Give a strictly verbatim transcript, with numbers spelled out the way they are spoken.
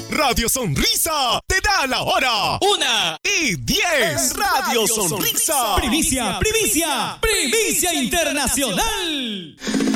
Radio Sonrisa te da la hora. Una y diez. Radio Sonrisa. Primicia, primicia, primicia internacional.